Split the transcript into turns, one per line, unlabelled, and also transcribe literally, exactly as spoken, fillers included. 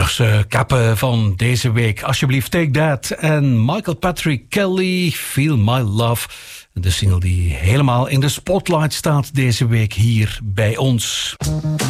Brugse kappen van deze week. Alsjeblieft, Take That. En Michael Patrick Kelly, Feel My Love. De single die helemaal in de spotlight staat deze week hier bij ons.